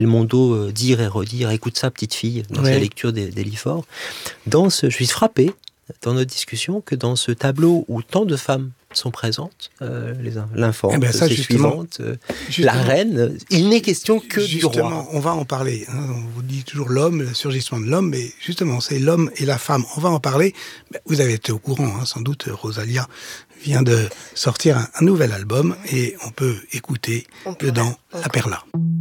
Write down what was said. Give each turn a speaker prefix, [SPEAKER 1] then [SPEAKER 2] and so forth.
[SPEAKER 1] Belmondo dire et redire, écoute ça petite fille, dans sa lecture des Lyford. Je suis frappé dans notre discussion que dans ce tableau où tant de femmes sont présentes, l'infante, ses suivantes, la reine, il n'est question que du roi.
[SPEAKER 2] Justement, on va en parler. On vous dit toujours l'homme, le surgissement de l'homme, mais justement, c'est l'homme et la femme. On va en parler. Vous avez été au courant, sans doute, Rosalia vient de sortir un nouvel album et on peut écouter dedans La Perla.